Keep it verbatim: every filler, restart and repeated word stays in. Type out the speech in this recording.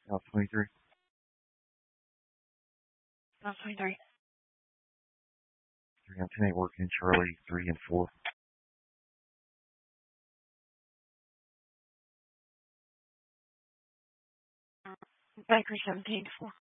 South twenty-three. South twenty-three. three on ten eight working, Charlie, three and four. Baker seventeen to four.